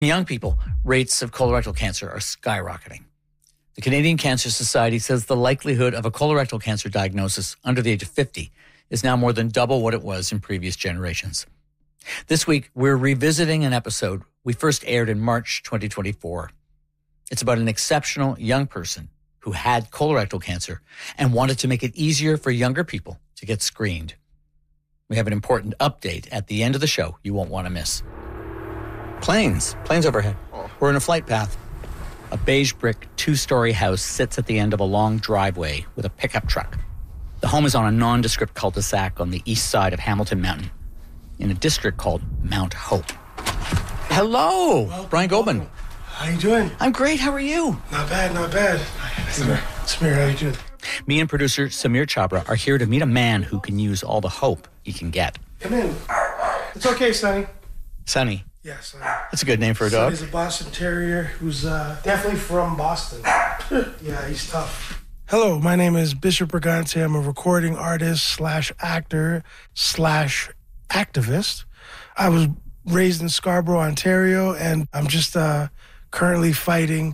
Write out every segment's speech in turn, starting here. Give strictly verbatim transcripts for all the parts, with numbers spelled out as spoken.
In young people, rates of colorectal cancer are skyrocketing. The Canadian Cancer Society says the likelihood of a colorectal cancer diagnosis under the age of fifty is now more than double what it was in previous generations. This week, we're revisiting an episode we first aired in March twenty twenty-four. It's about an exceptional young person who had colorectal cancer and wanted to make it easier for younger people to get screened. We have an important update at the end of the show you won't want to miss. Planes. Planes overhead. We're in a flight path. A beige brick two-story house sits at the end of a long driveway with a pickup truck. The home is on a nondescript cul-de-sac on the east side of Hamilton Mountain in a district called Mount Hope. Hello, welcome, Brian Goldman. Welcome. How you doing? I'm great. How are you? Not bad, not bad. Samir, Samir, how you doing? Me and producer Samir Chhabra are here to meet a man who can use all the hope he can get. Come in. It's okay, Sonny. Sonny. Yes. Sonny. That's a good name for a dog. Sonny's a Boston Terrier who's uh, definitely from Boston. Yeah, he's tough. Hello, my name is Bishop Brigante. I'm a recording artist slash actor slash activist. I was raised in Scarborough, Ontario, and I'm just uh, currently fighting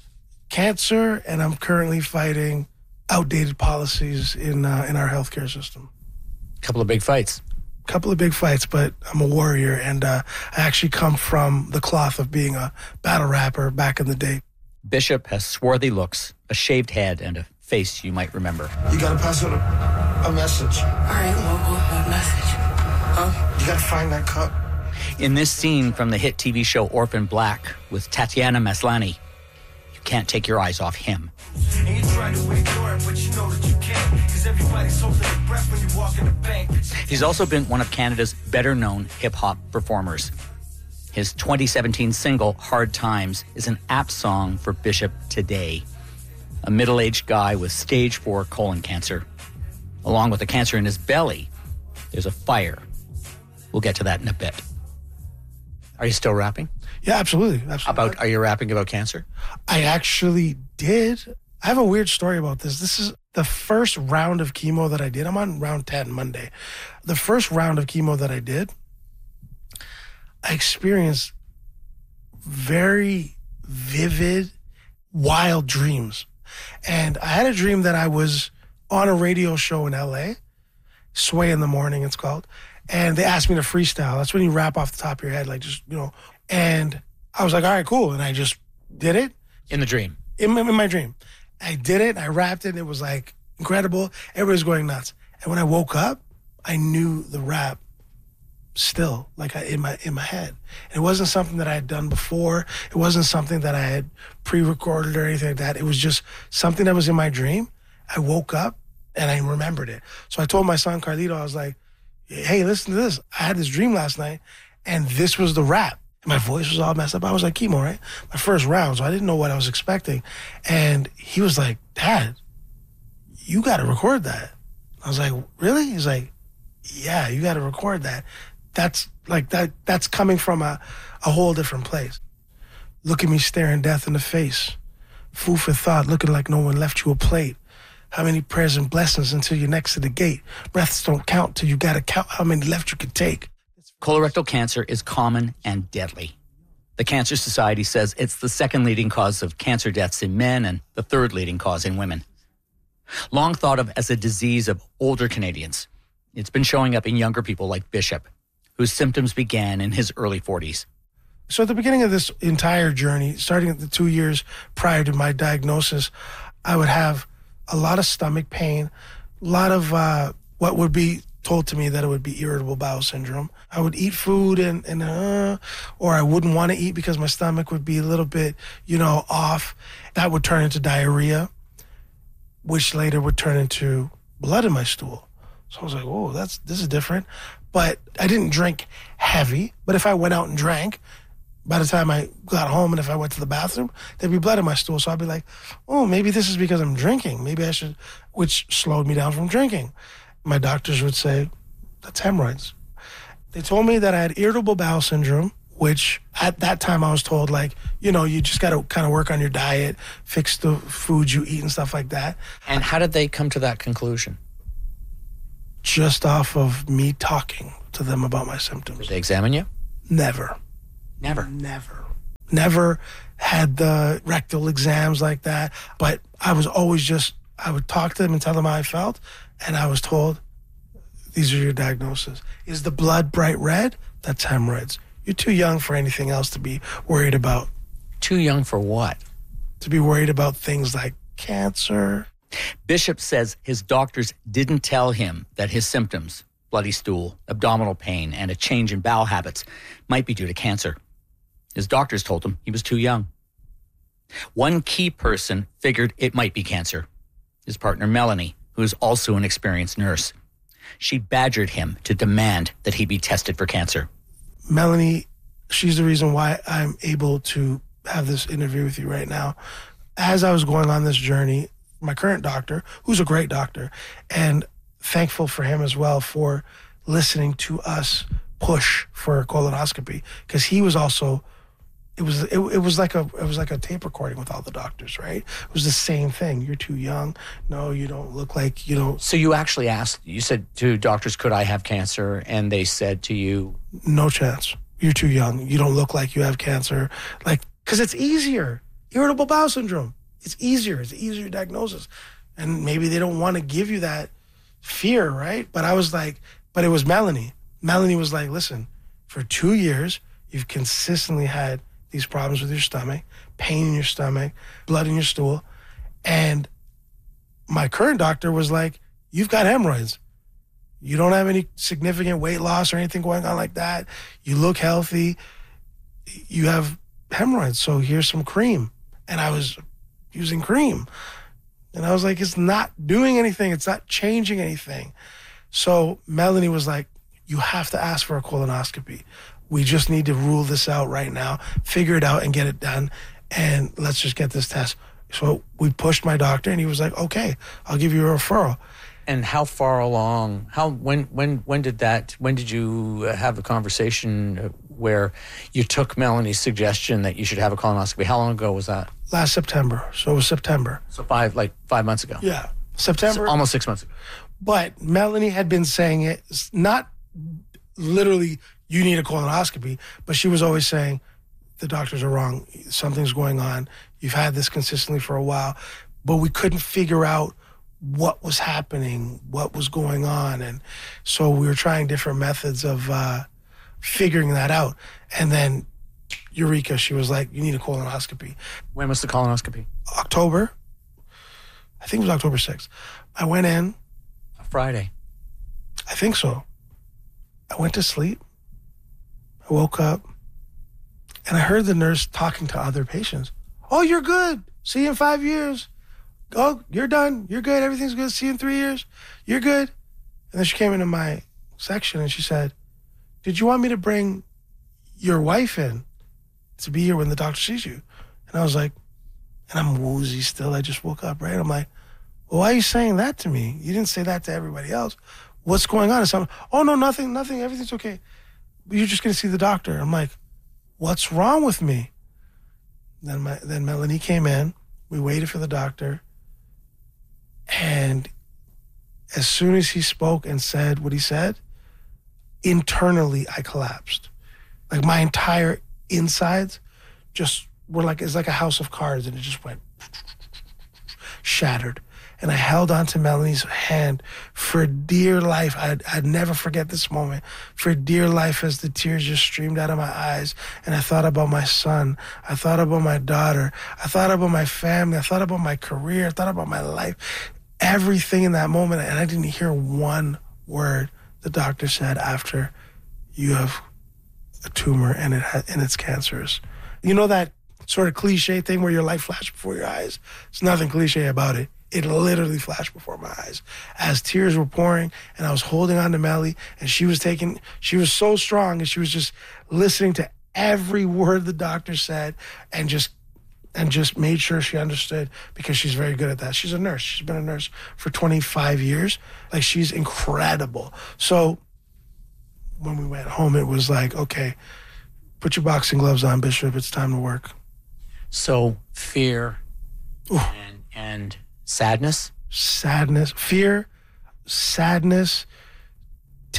cancer, and I'm currently fighting outdated policies in uh, in our healthcare system. A couple of big fights. A couple of big fights, but I'm a warrior, and uh, I actually come from the cloth of being a battle rapper back in the day. Bishop has swarthy looks, a shaved head, and a face you might remember. You gotta pass on a, a message. All right, what, what, what message? Huh? You gotta find that cup. In this scene from the hit T V show Orphan Black with Tatiana Maslany, you can't take your eyes off him. And you try to ignore it, but you know that you can't, because everybody's holding their breath when you walk in the bank. He's also been one of Canada's better-known hip-hop performers. His twenty seventeen single, Hard Times, is an apt song for Bishop today. A middle-aged guy with stage four colon cancer. Along with the cancer in his belly, there's a fire. We'll get to that in a bit. Are you still rapping? Yeah, absolutely. absolutely. About, are you rapping about cancer? I actually did. I have a weird story about this. This is the first round of chemo that I did. I'm on round ten Monday. The first round of chemo that I did, I experienced very vivid, wild dreams. And I had a dream that I was on a radio show in L A, Sway in the Morning it's called, and they asked me to freestyle. That's when you rap off the top of your head, like just, you know. And I was like, all right, cool. And I just did it. In the dream? In my, in my dream. I did it. I rapped it. And it was like incredible. Everybody was going nuts. And when I woke up, I knew the rap still, like I, in my in my head. It wasn't something that I had done before. It wasn't something that I had pre-recorded or anything like that. It was just something that was in my dream. I woke up and I remembered it. So I told my son Carlito, I was like, hey, listen to this. I had this dream last night, and this was the rap. My voice was all messed up. I was like chemo, right? My first round, so I didn't know what I was expecting. And he was like, Dad, you got to record that. I was like, really? He's like, yeah, you got to record that. That's like that. That's coming from a, a whole different place. Look at me staring death in the face. Food for thought, looking like no one left you a plate. How many prayers and blessings until you're next to the gate? Breaths don't count till you got to count how many left you could take. Colorectal cancer is common and deadly. The Cancer Society says it's the second leading cause of cancer deaths in men and the third leading cause in women. Long thought of as a disease of older Canadians, it's been showing up in younger people like Bishop, whose symptoms began in his early forties. So at the beginning of this entire journey, starting at the two years prior to my diagnosis, I would have a lot of stomach pain, a lot of uh, what would be told to me that it would be irritable bowel syndrome. I would eat food and, and uh, or I wouldn't want to eat because my stomach would be a little bit, you know, off. That would turn into diarrhea, which later would turn into blood in my stool. So I was like, oh, that's this is different. But I didn't drink heavy. But if I went out and drank, by the time I got home and if I went to the bathroom, there'd be blood in my stool. So I'd be like, oh, maybe this is because I'm drinking. Maybe I should, which slowed me down from drinking. My doctors would say, that's hemorrhoids. They told me that I had irritable bowel syndrome, which at that time I was told, like, you know, you just got to kind of work on your diet, fix the food you eat and stuff like that. And how did they come to that conclusion? Just off of me talking to them about my symptoms. Did they examine you? Never. Never? Never. Never had the rectal exams like that. But I was always just, I would talk to them and tell them how I felt. And I was told, these are your diagnoses. Is the blood bright red? That's hemorrhoids. You're too young for anything else to be worried about. Too young for what? To be worried about things like cancer. Bishop says his doctors didn't tell him that his symptoms, bloody stool, abdominal pain, and a change in bowel habits, might be due to cancer. His doctors told him he was too young. One key person figured it might be cancer. His partner, Melanie, who is also an experienced nurse. She badgered him to demand that he be tested for cancer. Melanie, she's the reason why I'm able to have this interview with you right now. As I was going on this journey, my current doctor, who's a great doctor, and thankful for him as well for listening to us push for colonoscopy, because he was also, it was it, it was like a it was like a tape recording with all the doctors, right? It was the same thing. You're too young. No, you don't look like you don't. So you actually asked, you said to doctors, could I have cancer? And they said to you, no chance. You're too young. You don't look like you have cancer. Like, because it's easier. Irritable bowel syndrome. It's easier. It's an easier diagnosis. And maybe they don't want to give you that fear, right? But I was like, but it was Melanie. Melanie was like, listen, for two years, you've consistently had these problems with your stomach, pain in your stomach, blood in your stool. And my current doctor was like, you've got hemorrhoids. You don't have any significant weight loss or anything going on like that. You look healthy. You have hemorrhoids. So here's some cream. And I was using cream. And I was like, it's not doing anything. It's not changing anything. So Melanie was like, you have to ask for a colonoscopy. We just need to rule this out right now, figure it out and get it done. And let's just get this test. So we pushed my doctor and he was like, okay, I'll give you a referral. and how far along, how, when, when, when did that, when did you have the conversation where you took Melanie's suggestion that you should have a colonoscopy? How long ago was that? Last September. So it was September. So five, like five months ago. Yeah. September. So almost six months ago. But Melanie had been saying it, not literally, you need a colonoscopy, but she was always saying, the doctors are wrong. Something's going on. You've had this consistently for a while. But we couldn't figure out what was happening, what was going on. And so we were trying different methods of uh, figuring that out. And then Eureka, she was like, you need a colonoscopy. When was the colonoscopy? October. I think it was October sixth. I went in. A Friday. I think so. I went to sleep. I woke up. And I heard the nurse talking to other patients. Oh, you're good. See you in five years. Oh, you're done. You're good. Everything's good. See you in three years. You're good. And then she came into my section and she said, did you want me to bring your wife in to be here when the doctor sees you? And I was like, and I'm woozy still. I just woke up, right? I'm like, well, why are you saying that to me? You didn't say that to everybody else. What's going on? Is something? Oh, no, nothing, nothing. Everything's okay. You're just going to see the doctor. I'm like, what's wrong with me? Then my then Melanie came in. We waited for the doctor. And as soon as he spoke and said what he said, internally I collapsed. Like my entire insides just were like, it's like a house of cards, and it just went shattered. And I held on to Melanie's hand for dear life. I'd, I'd never forget this moment. For dear life, as the tears just streamed out of my eyes. And I thought about my son. I thought about my daughter. I thought about my family. I thought about my career. I thought about my life. Everything in that moment. And I didn't hear one word the doctor said after, you have a tumor and it ha- and it's cancerous. You know that sort of cliche thing where your life flashed before your eyes? There's nothing cliche about it. It literally flashed before my eyes as tears were pouring, and I was holding on to Melly, and she was taking, she was so strong, and she was just listening to every word the doctor said, and just, and just made sure she understood, because she's very good at that. She's a nurse. She's been a nurse for twenty-five years. Like, she's incredible. So when we went home, it was like, okay, put your boxing gloves on, Bishop. It's time to work. So fear Ooh. and, and sadness? Sadness, fear, sadness,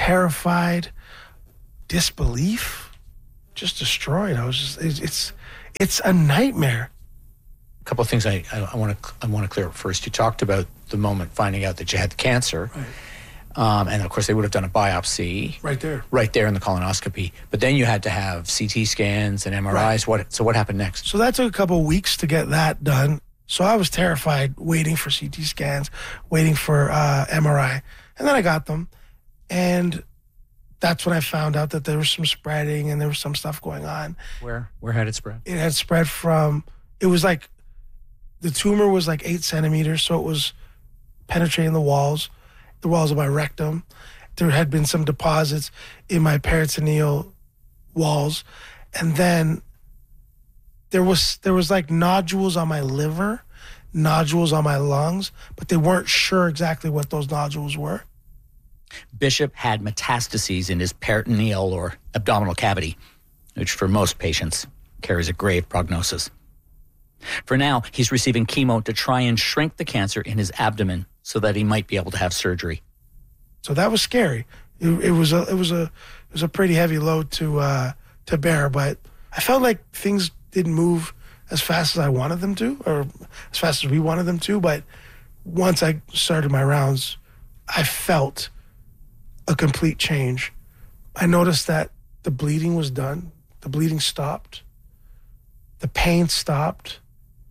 terrified, disbelief, just destroyed. I was just, it's, it's, It's a nightmare. A couple of things I, I want to I want to clear up first. You talked about the moment finding out that you had the cancer. Right. Um, and of course, they would have done a biopsy Right there. right there in the colonoscopy. But then you had to have C T scans and M R Is. Right. What? So what happened next? So that took a couple of weeks to get that done. So I was terrified, waiting for C T scans, waiting for uh, M R I. And then I got them. And that's when I found out that there was some spreading and there was some stuff going on. Where? Where had it spread? It had spread from, it was like, the tumor was like eight centimeters. So it was penetrating the walls, the walls of my rectum. There had been some deposits in my peritoneal walls. And then there was there was like nodules on my liver, nodules on my lungs, but they weren't sure exactly what those nodules were. Bishop had metastases in his peritoneal or abdominal cavity, which for most patients carries a grave prognosis. For now, he's receiving chemo to try and shrink the cancer in his abdomen so that he might be able to have surgery. So that was scary. It, it was a it was a it was a pretty heavy load to uh, to bear, but I felt like things didn't move as fast as I wanted them to, or as fast as we wanted them to. But once I started my rounds, I felt a complete change. I noticed that the bleeding was done. The bleeding stopped. The pain stopped.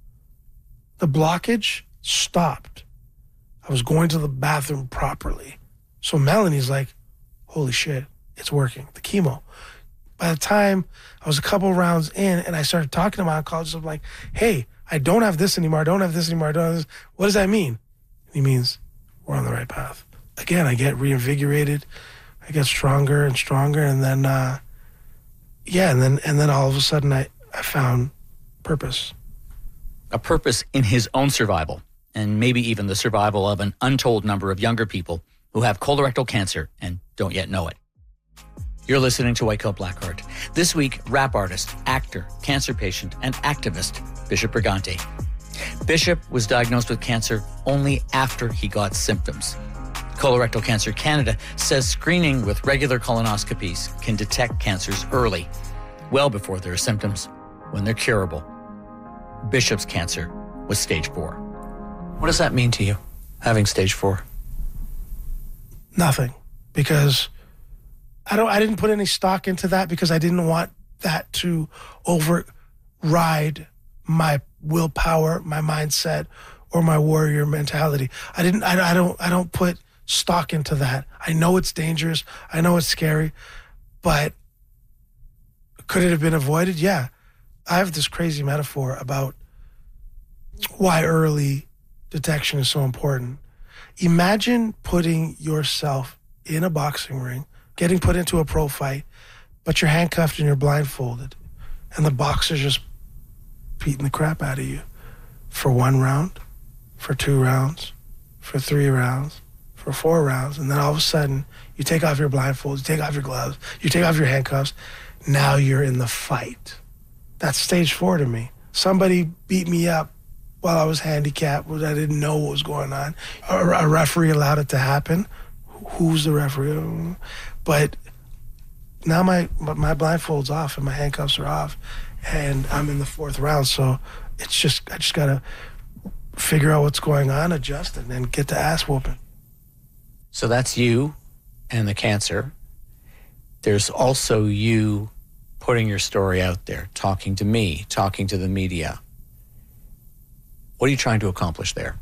The blockage stopped. I was going to the bathroom properly. So Melanie's like, holy shit, it's working. The chemo. By the time I was a couple rounds in and I started talking to my oncologist, I'm like, hey, I don't have this anymore. I don't have this anymore. I don't have this. What does that mean? He means we're on the right path. Again, I get reinvigorated. I get stronger and stronger. And then, uh, yeah, and then and then all of a sudden I, I found purpose. A purpose in his own survival, and maybe even the survival of an untold number of younger people who have colorectal cancer and don't yet know it. You're listening to White Coat Black Heart. This week, rap artist, actor, cancer patient, and activist Bishop Brigante. Bishop was diagnosed with cancer only after he got symptoms. Colorectal Cancer Canada says screening with regular colonoscopies can detect cancers early, well before there are symptoms, when they're curable. Bishop's cancer was stage four. What does that mean to you, having stage four? Nothing, because I don't. I didn't put any stock into that because I didn't want that to override my willpower, my mindset, or my warrior mentality. I didn't. I, I don't. I don't put stock into that. I know it's dangerous. I know it's scary, but could it have been avoided? Yeah. I have this crazy metaphor about why early detection is so important. Imagine putting yourself in a boxing ring, getting put into a pro fight, but you're handcuffed and you're blindfolded, and the boxer's just beating the crap out of you for one round, for two rounds, for three rounds, for four rounds, and then all of a sudden you take off your blindfold, you take off your gloves, you take off your handcuffs, now you're in the fight. That's stage four to me. Somebody beat me up while I was handicapped, I didn't know what was going on. A, a referee allowed it to happen. Who's the referee? But now my my blindfold's off and my handcuffs are off, and I'm in the fourth round. So it's just I just gotta figure out what's going on, adjust, and then get the ass whooping. So that's you and the cancer. There's also you putting your story out there, talking to me, talking to the media. What are you trying to accomplish there?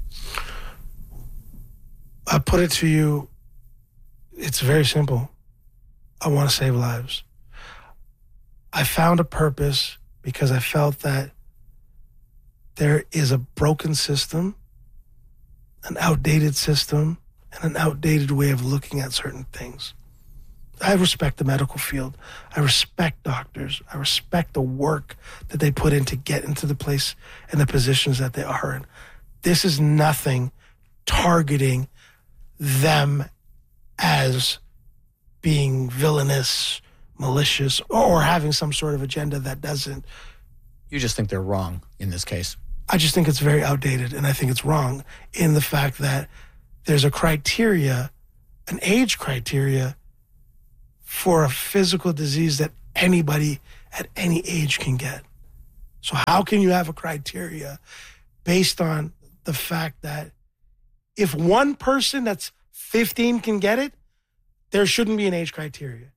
I put it to you, it's very simple. I want to save lives. I found a purpose because I felt that there is a broken system, an outdated system, and an outdated way of looking at certain things. I respect the medical field. I respect doctors. I respect the work that they put in to get into the place and the positions that they are in. This is nothing targeting them as being villainous, malicious, or having some sort of agenda that doesn't. You just think they're wrong in this case. I just think it's very outdated, and I think it's wrong in the fact that there's a criteria, an age criteria, for a physical disease that anybody at any age can get. So how can you have a criteria based on the fact that if one person that's fifteen can get it, there shouldn't be an age criteria.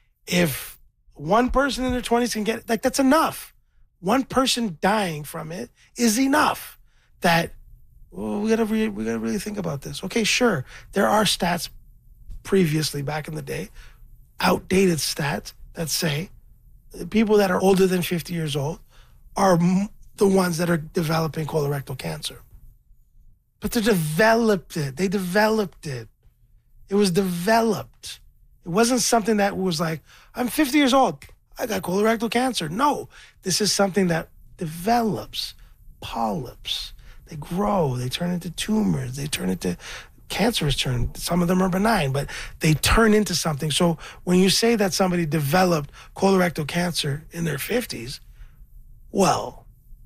If one person in their twenties can get it, like that's enough. One person dying from it is enough that well, we gotta re- we gotta really think about this. Okay, sure, there are stats previously back in the day, outdated stats that say people that are older than fifty years old are m- the ones that are developing colorectal cancer. But they developed it. They developed it. It was developed. It wasn't something that was like, I'm fifty years old, I got colorectal cancer. No, this is something that develops. Polyps. They grow. They turn into tumors. They turn into cancerous turn. Some of them are benign, but they turn into something. So when you say that somebody developed colorectal cancer in their fifties, well,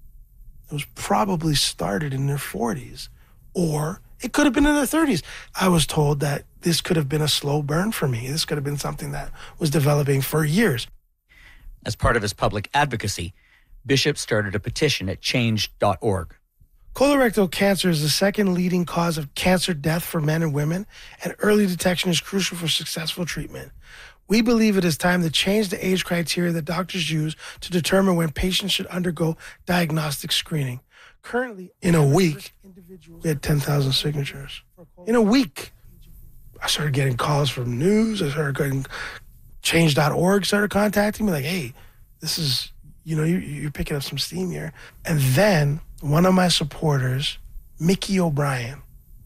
it was probably started in their forties, or it could have been in their thirties. I was told that this could have been a slow burn for me. This could have been something that was developing for years. As part of his public advocacy, Bishop started a petition at change dot org. Colorectal cancer is the second leading cause of cancer death for men and women, and early detection is crucial for successful treatment. We believe it is time to change the age criteria that doctors use to determine when patients should undergo diagnostic screening. Currently, in a week, we had ten thousand signatures. In a week, I started getting calls from news. I started getting change dot org started contacting me like, hey, this is, you know, you, you're picking up some steam here. And then one of my supporters, Mickey O'Brien,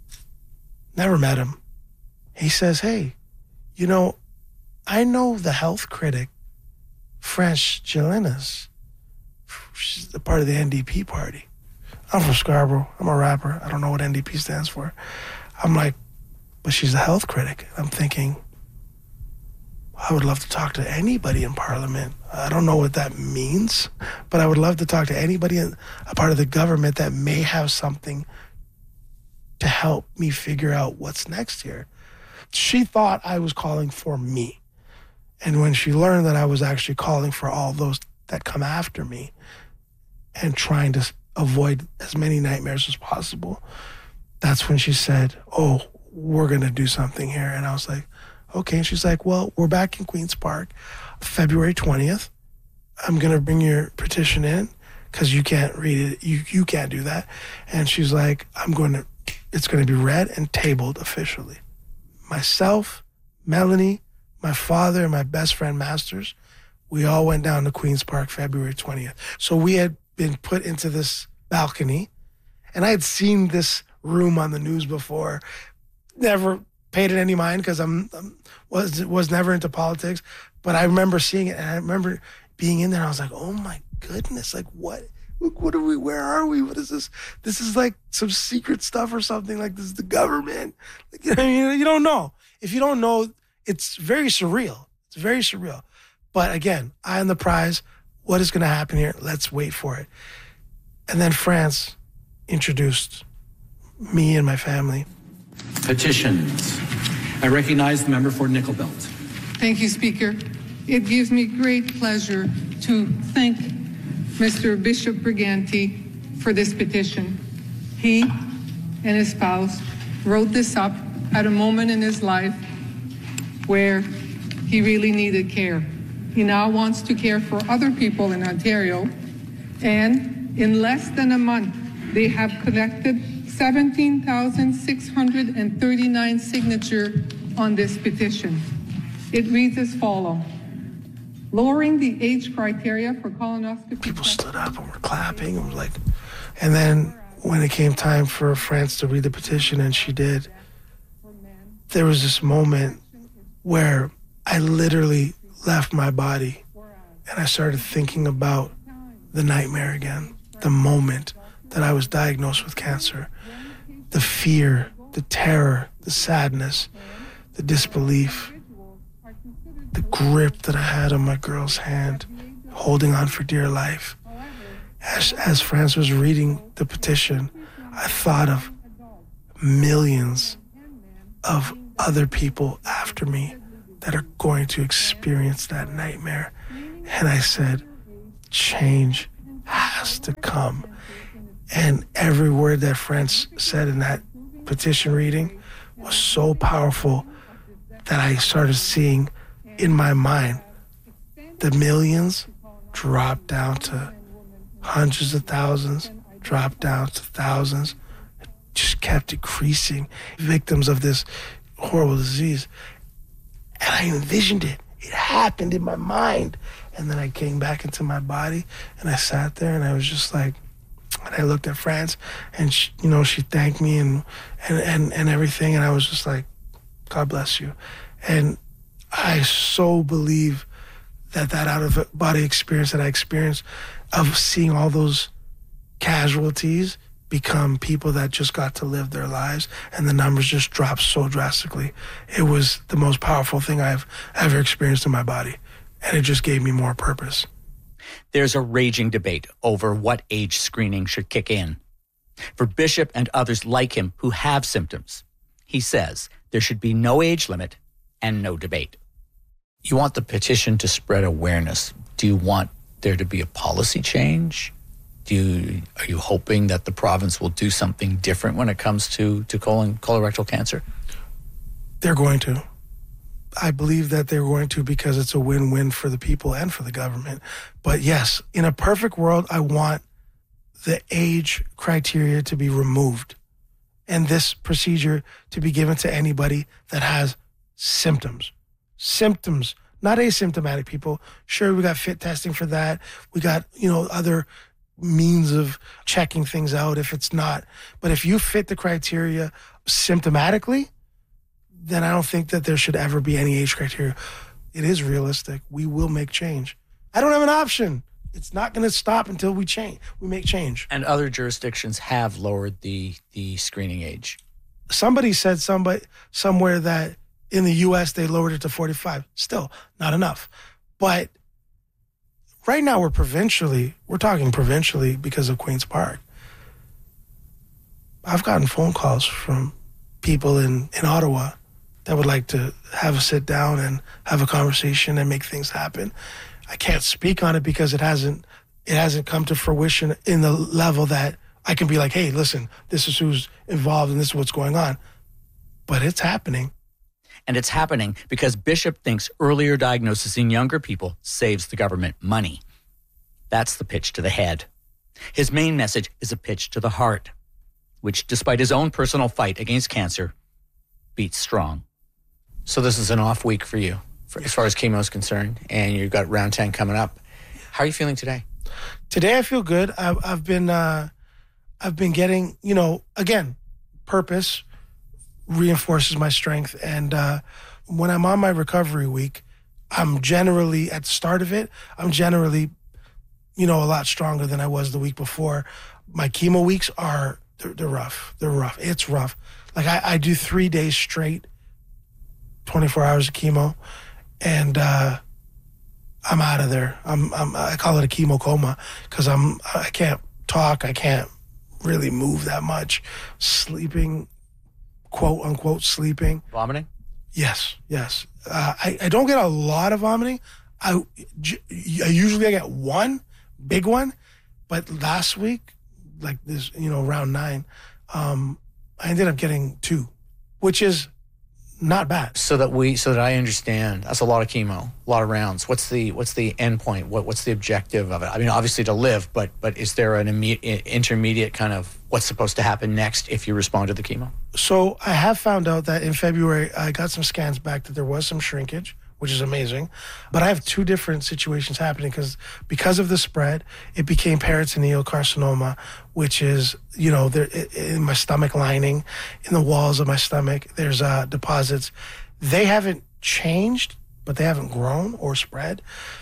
never met him. He says, hey, you know, I know the health critic, France Gelinas. She's a part of the N D P party. I'm from Scarborough. I'm a rapper. I don't know what N D P stands for. I'm like, but she's a health critic. I'm thinking, I would love to talk to anybody in Parliament. I don't know what that means, but I would love to talk to anybody in a part of the government that may have something to help me figure out what's next here. She thought I was calling for me. And when she learned that I was actually calling for all those that come after me and trying to avoid as many nightmares as possible, that's when she said, oh, we're going to do something here. And I was like, okay. And she's like, well, we're back in Queen's Park, February twentieth. I'm going to bring your petition in because you can't read it. You, you can't do that. And she's like, I'm going to, it's going to be read and tabled officially. Myself, Melanie, my father, and my best friend, Masters, we all went down to Queen's Park February twentieth. So we had been put into this balcony, and I had seen this room on the news before, never paid it any mind because I'm, I'm was was never into politics, but I remember seeing it, and I remember being in there. And I was like, "Oh my goodness! Like what? What are we? Where are we? What is this? This is like some secret stuff or something. Like this is the government. Like, you know, I mean, you don't know. If you don't know, it's very surreal. It's very surreal. But again, eye on the prize. What is going to happen here? Let's wait for it." And then France introduced me and my family. Petitions. I recognize the member for Nickel Belt. Thank you, Speaker. It gives me great pleasure to thank Mister Bishop Briganti for this petition. He and his spouse wrote this up at a moment in his life where he really needed care. He now wants to care for other people in Ontario, and in less than a month, they have collected seventeen thousand six hundred thirty-nine signatures on this petition. It reads as follows. Lowering the age criteria for colonoscopy. People stood up and were clapping and were like, and then when it came time for France to read the petition, and she did, there was this moment where I literally left my body and I started thinking about the nightmare again, the moment that I was diagnosed with cancer, the fear, the terror, the sadness, the disbelief, the grip that I had on my girl's hand, holding on for dear life. As, as France was reading the petition, I thought of millions of other people after me that are going to experience that nightmare. And I said, change has has to come. And every word that France said in that petition reading was so powerful that I started seeing in my mind the millions drop down to hundreds of thousands, drop down to thousands. It just kept decreasing, victims of this horrible disease. And I envisioned it. It happened in my mind. And then I came back into my body and I sat there and I was just like, and I looked at France and she, you know, she thanked me and, and, and, and everything. And I was just like, God bless you. And I so believe that that out-of-body experience that I experienced of seeing all those casualties become people that just got to live their lives and the numbers just dropped so drastically. It was the most powerful thing I've ever experienced in my body. And it just gave me more purpose. There's a raging debate over what age screening should kick in. For Bishop and others like him who have symptoms, he says there should be no age limit and no debate. You want the petition to spread awareness. Do you want there to be a policy change? Do you, are you hoping that the province will do something different when it comes to, to colon, colorectal cancer? They're going to. I believe that they're going to because it's a win-win for the people and for the government. But yes, in a perfect world, I want the age criteria to be removed and this procedure to be given to anybody that has symptoms. Symptoms, not asymptomatic people. Sure, we got fit testing for that. We got, you know, other means of checking things out if it's not. But if you fit the criteria symptomatically, then I don't think that there should ever be any age criteria. It is realistic. We will make change. I don't have an option. It's not going to stop until we change. We make change. And other jurisdictions have lowered the the screening age. Somebody said somebody somewhere that in the U S they lowered it to forty-five. Still, not enough. But right now we're provincially, we're talking provincially because of Queen's Park. I've gotten phone calls from people in, in Ottawa that would like to have a sit down and have a conversation and make things happen. I can't speak on it because it hasn't it hasn't come to fruition in the level that I can be like, hey, listen, this is who's involved and this is what's going on. But it's happening. And it's happening because Bishop thinks earlier diagnosis in younger people saves the government money. That's the pitch to the head. His main message is a pitch to the heart, which, despite his own personal fight against cancer, beats strong. So this is an off week for you, for, as far as chemo is concerned, and you've got round ten coming up. How are you feeling today? Today I feel good. I've, I've been, uh, I've been getting, you know, again, purpose reinforces my strength. And uh, when I'm on my recovery week, I'm generally, at the start of it, I'm generally, you know, a lot stronger than I was the week before. My chemo weeks are, they're, they're rough. They're rough. It's rough. Like I, I do three days straight, twenty-four hours of chemo, and uh, I'm out of there. I'm, I'm, I call it a chemo coma because I'm, I can't talk. I can't really move that much. Sleeping, quote unquote, sleeping. Vomiting? Yes, yes. Uh, I, I don't get a lot of vomiting. I, I usually I get one big one, but last week, like this, you know, round nine, um, I ended up getting two, which is not bad. So that we, so that I understand, that's a lot of chemo, a lot of rounds. What's the what's the end point? What what's the objective of it? I mean, obviously to live, but but is there an immediate, intermediate kind of what's supposed to happen next if you respond to the chemo? So I have found out that in February I got some scans back that there was some shrinkage, which is amazing. But I have two different situations happening because because of the spread, it became peritoneal carcinoma, which is, you know, there in my stomach lining, in the walls of my stomach, there's uh, deposits. They haven't changed, but they haven't grown or spread.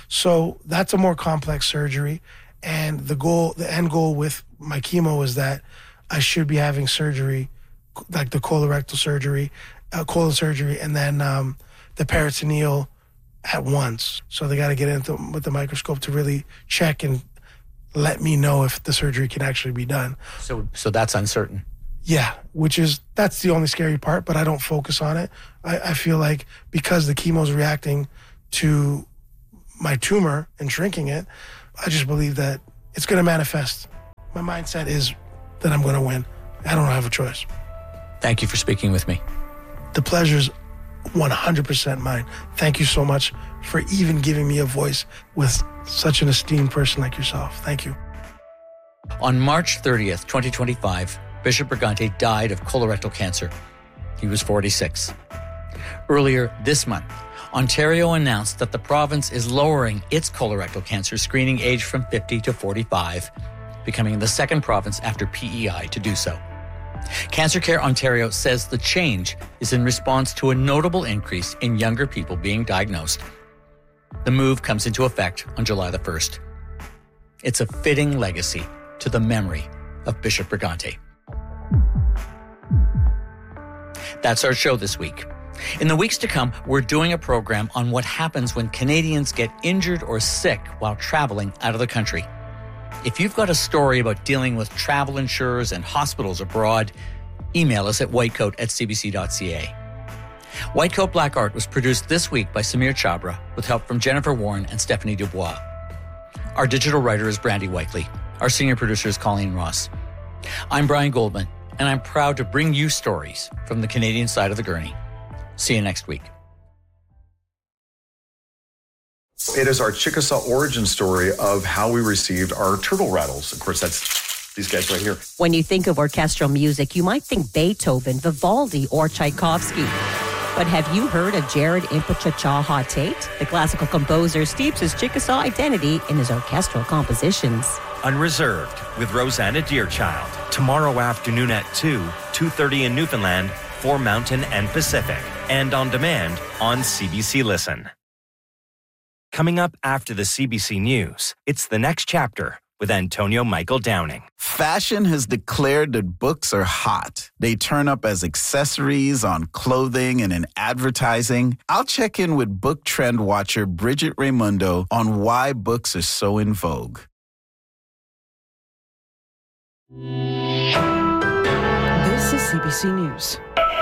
So that's a more complex surgery. And the goal, the end goal with my chemo is that I should be having surgery, like the colorectal surgery, uh, colon surgery, and then um, the peritoneal at once. So they got to get into with the microscope to really check and let me know if the surgery can actually be done. So so that's uncertain. Yeah, which is, that's the only scary part, but I don't focus on it. I, I feel like because the chemo's reacting to my tumor and shrinking it, I just believe that it's going to manifest. My mindset is that I'm going to win. I don't have a choice. Thank you for speaking with me. The pleasure's one hundred percent mine. Thank you so much for even giving me a voice with such an esteemed person like yourself. Thank you. On March thirtieth, twenty twenty-five, Bishop Brigante died of colorectal cancer. He was forty-six. Earlier this month, Ontario announced that the province is lowering its colorectal cancer screening age from fifty to forty-five, becoming the second province after P E I to do so. Cancer Care Ontario says the change is in response to a notable increase in younger people being diagnosed. The move comes into effect on July the first. It's a fitting legacy to the memory of Bishop Brigante. That's our show this week. In the weeks to come, we're doing a program on what happens when Canadians get injured or sick while traveling out of the country. If you've got a story about dealing with travel insurers and hospitals abroad, email us at whitecoat at c b c dot c a. Whitecoat Black Art was produced this week by Samir Chabra with help from Jennifer Warren and Stephanie Dubois. Our digital writer is Brandy Whiteley. Our senior producer is Colleen Ross. I'm Brian Goldman, and I'm proud to bring you stories from the Canadian side of the gurney. See you next week. It is our Chickasaw origin story of how we received our turtle rattles. Of course, that's these guys right here. When you think of orchestral music, you might think Beethoven, Vivaldi, or Tchaikovsky. But have you heard of Jared Impa-Cha-Cha Ha-Tate? The classical composer steeps his Chickasaw identity in his orchestral compositions. Unreserved with Rosanna Deerchild. Tomorrow afternoon at two, two thirty in Newfoundland for Mountain and Pacific. And on demand on C B C Listen. Coming up after the C B C News, it's The Next Chapter with Antonio Michael Downing. Fashion has declared that books are hot. They turn up as accessories on clothing and in advertising. I'll check in with book trend watcher Bridget Raimundo on why books are so in vogue. This is C B C News.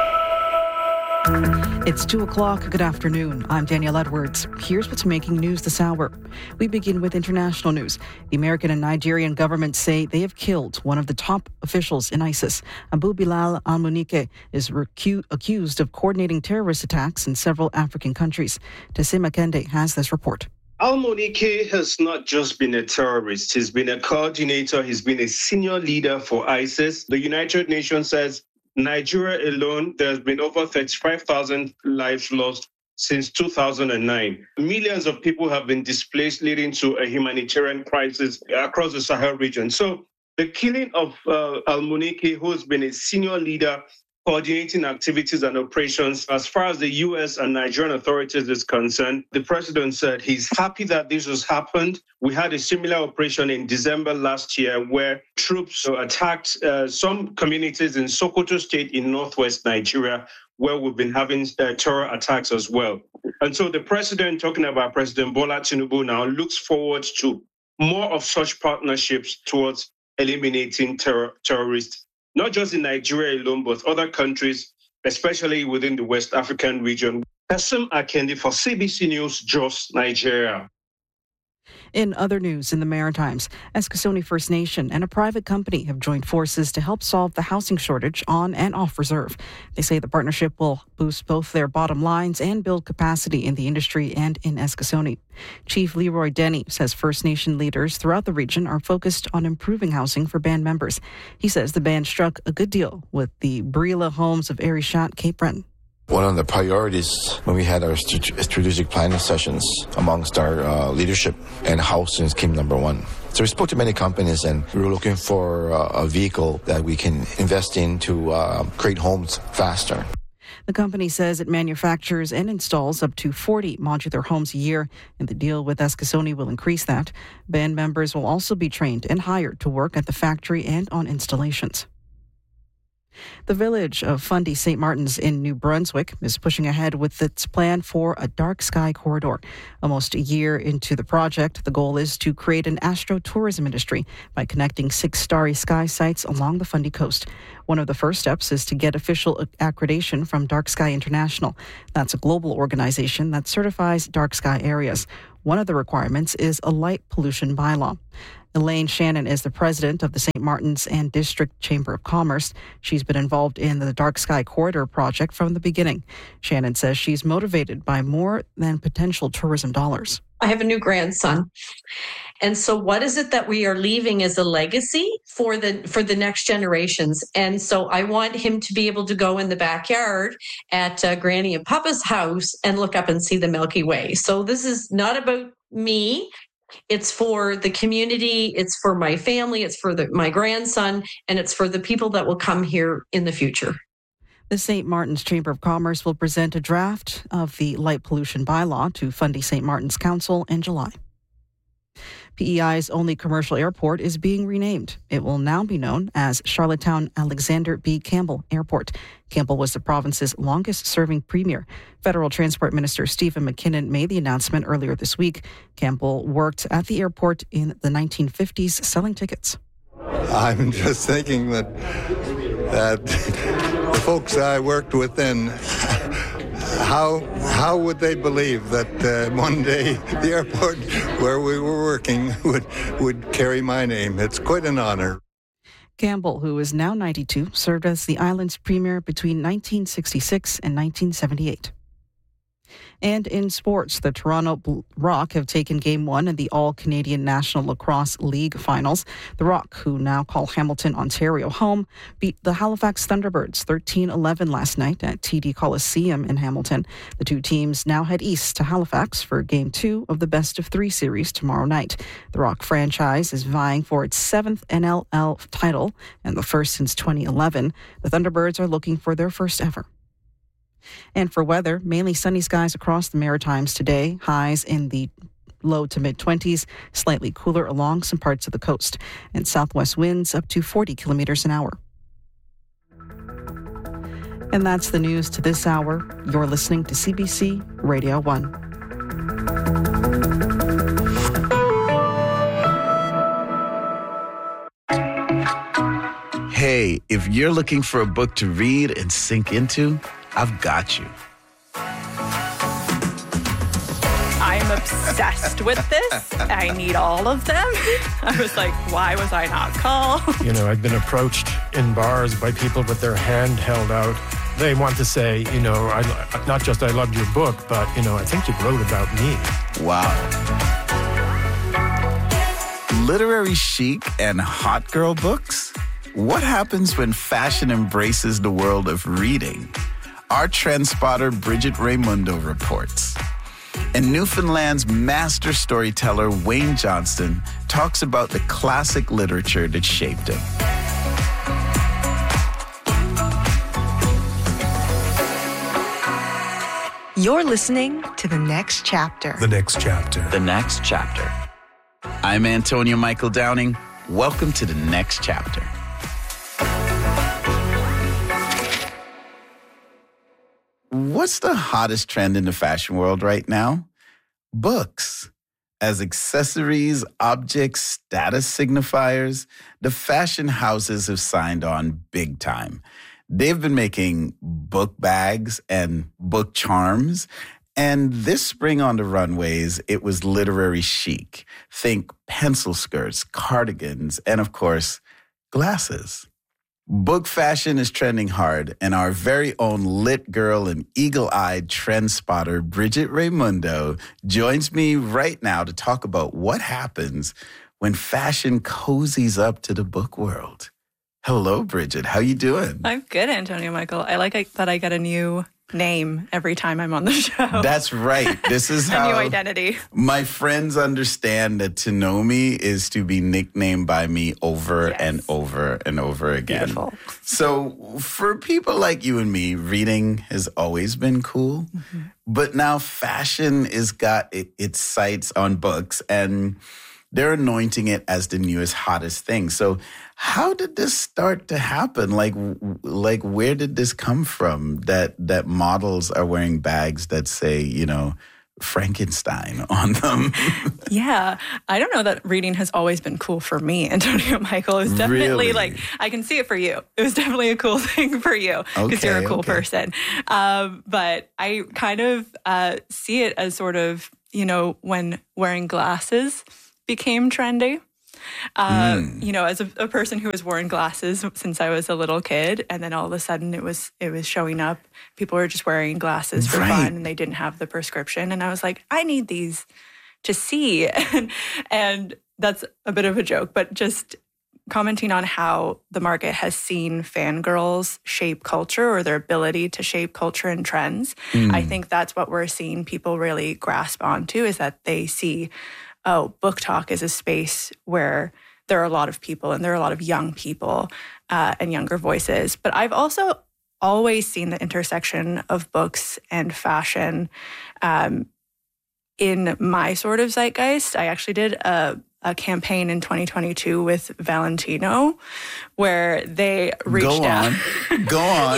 It's two o'clock. Good afternoon. I'm Danielle Edwards. Here's what's making news this hour. We begin with international news. The American and Nigerian governments say they have killed one of the top officials in ISIS. Abu Bilal al-Munike is recu- accused of coordinating terrorist attacks in several African countries. Tesima Kende has this report. Al-Munike has not just been a terrorist. He's been a coordinator. He's been a senior leader for ISIS. The United Nations says Nigeria alone, there's been over thirty-five thousand lives lost since two thousand nine. Millions of people have been displaced, leading to a humanitarian crisis across the Sahel region. So the killing of uh, Al-Munike, who has been a senior leader coordinating activities and operations, as far as the U S and Nigerian authorities is concerned, the president said he's happy that this has happened. We had a similar operation in December last year where troops attacked uh, some communities in Sokoto State in northwest Nigeria, where we've been having uh, terror attacks as well. And so the president, talking about President Bola Tinubu now, looks forward to more of such partnerships towards eliminating terror, terrorists, not just in Nigeria alone, but other countries, especially within the West African region. Kasim Akendi for C B C News, Jos, Nigeria. In other news in the Maritimes, Eskasoni First Nation and a private company have joined forces to help solve the housing shortage on and off reserve. They say the partnership will boost both their bottom lines and build capacity in the industry and in Eskasoni. Chief Leroy Denny says First Nation leaders throughout the region are focused on improving housing for band members. He says the band struck a good deal with the Brila homes of Arishat, Cape Breton. One of the priorities when we had our strategic planning sessions amongst our uh, leadership, and housing came number one. So we spoke to many companies, and we were looking for uh, a vehicle that we can invest in to uh, create homes faster. The company says it manufactures and installs up to forty modular homes a year, and the deal with Eskasoni will increase that. Band members will also be trained and hired to work at the factory and on installations. The village of Fundy Saint Martin's in New Brunswick is pushing ahead with its plan for a dark sky corridor. Almost a year into the project, the goal is to create an astro-tourism industry by connecting six starry sky sites along the Fundy coast. One of the first steps is to get official accreditation from Dark Sky International. That's a global organization that certifies dark sky areas. One of the requirements is a light pollution bylaw. Elaine Shannon is the president of the Saint Martin's and District Chamber of Commerce. She's been involved in the Dark Sky Corridor project from the beginning. Shannon says she's motivated by more than potential tourism dollars. I have a new grandson. And so what is it that we are leaving as a legacy for the for the next generations? And so I want him to be able to go in the backyard at uh, Granny and Papa's house and look up and see the Milky Way. So this is not about me. It's for the community. It's for my family. It's for the, my grandson. And it's for the people that will come here in the future. The Saint Martin's Chamber of Commerce will present a draft of the light pollution bylaw to Fundy Saint Martin's Council in July. P E I's only commercial airport is being renamed. It will now be known as Charlottetown Alexander B. Campbell Airport. Campbell was the province's longest-serving premier. Federal Transport Minister Stephen McKinnon made the announcement earlier this week. Campbell worked at the airport in the nineteen fifties selling tickets. I'm just thinking that that the folks I worked with then, how how would they believe that uh, one day the airport where we were working would would carry my name? It's quite an honor. Campbell, who is now ninety-two, served as the island's premier between nineteen sixty-six and nineteen seventy-eight. And in sports, the Toronto Rock have taken game one in the All-Canadian National Lacrosse League finals. The Rock, who now call Hamilton, Ontario home, beat the Halifax Thunderbirds thirteen eleven last night at T D Coliseum in Hamilton. The two teams now head east to Halifax for game two of the best of three series tomorrow night. The Rock franchise is vying for its seventh N L L title and the first since twenty eleven. The Thunderbirds are looking for their first ever. And for weather, mainly sunny skies across the Maritimes today, highs in the low to mid-twenties, slightly cooler along some parts of the coast, and southwest winds up to forty kilometers an hour. And that's the news to this hour. You're listening to C B C Radio one. Hey, if you're looking for a book to read and sink into, I've got you. I'm obsessed with this. I need all of them. I was like, why was I not called? You know, I've been approached in bars by people with their hand held out. They want to say, you know, I, not just I loved your book, but, you know, I think you wrote about me. Wow. Literary chic and hot girl books? What happens when fashion embraces the world of reading? Our trend spotter, Bridget Raimundo, reports. And Newfoundland's master storyteller, Wayne Johnston, talks about the classic literature that shaped him. You're listening to The Next Chapter. The Next Chapter. The Next Chapter. I'm Antonio Michael Downing. Welcome to The Next Chapter. What's the hottest trend in the fashion world right now? Books. As accessories, objects, status signifiers, the fashion houses have signed on big time. They've been making book bags and book charms. And this spring on the runways, it was literary chic. Think pencil skirts, cardigans, and of course, glasses. Book fashion is trending hard, and our very own lit girl and eagle-eyed trend spotter, Bridget Raimundo, joins me right now to talk about what happens when fashion cozies up to the book world. Hello, Bridget. How you doing? I'm good, Antonio Michael. I like I, that I get a new name every time I'm on the show. That's right. This is a how new identity. My friends understand that to know me is to be nicknamed by me over yes. and over and over again. Beautiful. So for people like you and me, reading has always been cool, mm-hmm. but now fashion is got it, its sights on books, and they're anointing it as the newest, hottest thing. So how did this start to happen? Like, like where did this come from that that models are wearing bags that say, you know, Frankenstein on them? Yeah. I don't know that reading has always been cool for me, Antonio Michael. It was definitely really? like, I can see it for you. It was definitely a cool thing for you because okay, you're a cool okay. person. Um, but I kind of uh, see it as sort of, you know, when wearing glasses became trendy. Uh, Mm. You know, as a, a person who has worn glasses since I was a little kid, and then all of a sudden it was it was showing up. People were just wearing glasses for Right. fun, and they didn't have the prescription. And I was like, I need these to see, and, and that's a bit of a joke, but just commenting on how the market has seen fangirls shape culture or their ability to shape culture and trends. Mm. I think that's what we're seeing people really grasp onto, is that they see, oh, book talk is a space where there are a lot of people and there are a lot of young people uh, and younger voices. But I've also always seen the intersection of books and fashion um, in my sort of zeitgeist. I actually did a a campaign in twenty twenty-two with Valentino where they reached Go out. on. Go on.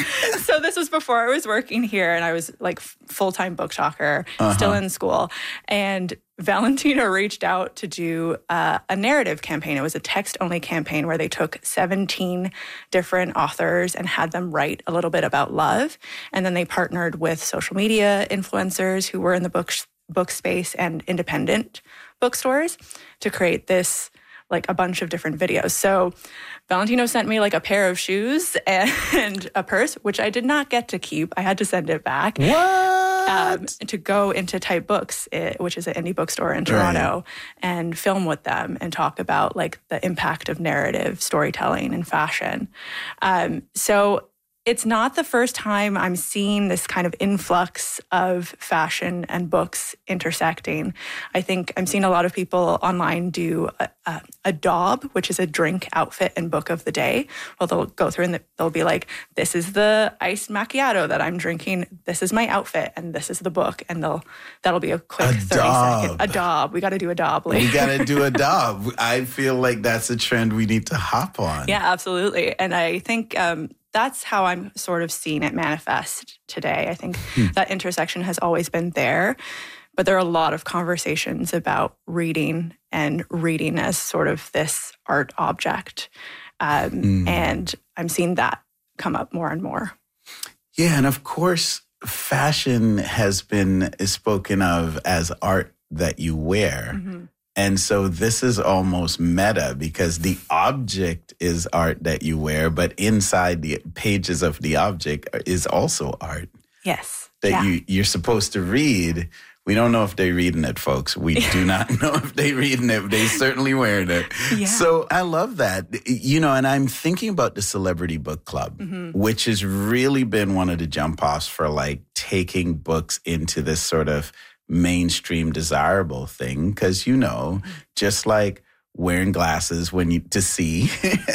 So this was before I was working here, and I was like full-time book talker, Uh-huh. still in school. And Valentino reached out to do uh, a narrative campaign. It was a text-only campaign where they took seventeen different authors and had them write a little bit about love. And then they partnered with social media influencers who were in the book, book space and independent bookstores to create this, like a bunch of different videos. So Valentino sent me like a pair of shoes and a purse, which I did not get to keep. I had to send it back. What? Um, to go into Type Books, it, which is an indie bookstore in Toronto, right. and film with them and talk about like the impact of narrative storytelling and fashion. Um, so it's not the first time I'm seeing this kind of influx of fashion and books intersecting. I think I'm seeing a lot of people online do a, a, a D A B, which is a drink, outfit, and book of the day. Well, they'll go through and they'll be like, this is the iced macchiato that I'm drinking. This is my outfit, and this is the book. And they'll that'll be a quick A thirty D A B. second. A D A B. We got to do a D A B later. We got to do a D A B. I feel like that's a trend we need to hop on. Yeah, absolutely. And I think um, that's how I'm sort of seeing it manifest today. I think hmm. that intersection has always been there, but there are a lot of conversations about reading and reading as sort of this art object. Um, mm. And I'm seeing that come up more and more. Yeah, and of course, fashion has been spoken of as art that you wear. Mm-hmm. And so this is almost meta because the object is art that you wear, but inside the pages of the object is also art. Yes. That yeah. you, you're supposed to read. We don't know if they're reading it, folks. We do not know if they're reading it. They certainly wearing it. Yeah. So I love that. You know, and I'm thinking about the Celebrity Book Club, mm-hmm. which has really been one of the jump-offs for like taking books into this sort of mainstream desirable thing, because you know, just like wearing glasses when you to see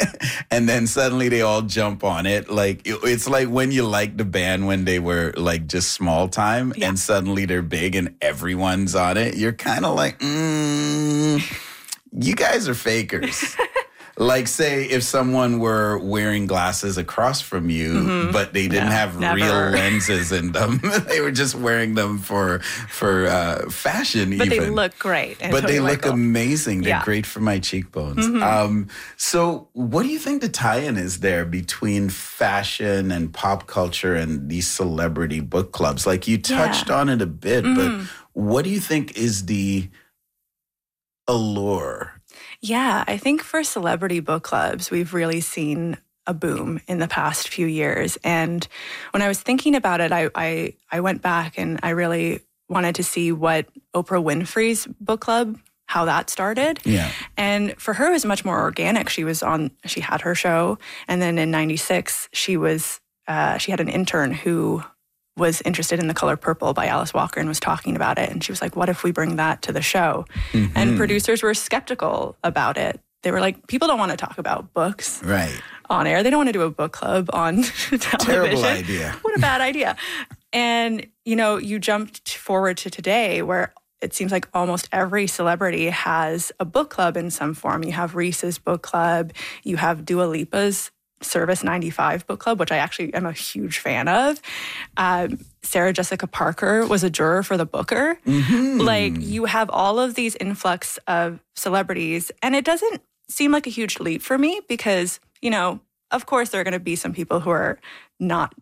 and then suddenly they all jump on it, like it, it's like when you like the band when they were like just small time, yeah. and suddenly they're big and everyone's on it. You're kind of like, mm, you guys are fakers. Like, say, if someone were wearing glasses across from you, mm-hmm. but they didn't no, have never. real lenses in them. They were just wearing them for for uh, fashion, but even. But they look great. But they look cool. amazing. They're yeah. great for my cheekbones. Mm-hmm. Um, so what do you think the tie-in is there between fashion and pop culture and these celebrity book clubs? Like, you touched yeah. on it a bit, mm-hmm. but what do you think is the allure? Yeah, I think for celebrity book clubs, we've really seen a boom in the past few years. And when I was thinking about it, I, I, I went back and I really wanted to see what Oprah Winfrey's book club, how that started. Yeah. And for her, it was much more organic. She was on, she had her show. And then in ninety-six, she was, uh, she had an intern who was interested in The Color Purple by Alice Walker and was talking about it. And she was like, what if we bring that to the show? Mm-hmm. And producers were skeptical about it. They were like, people don't want to talk about books right. on air. They don't want to do a book club on television. Terrible idea. What a bad idea. And, you know, you jumped forward to today where it seems like almost every celebrity has a book club in some form. You have Reese's book club. You have Dua Lipa's Service ninety-five book club, which I actually am a huge fan of. Um, Sarah Jessica Parker was a juror for the Booker. Mm-hmm. Like, you have all of these influx of celebrities, and it doesn't seem like a huge leap for me because, you know, of course there are going to be some people who are not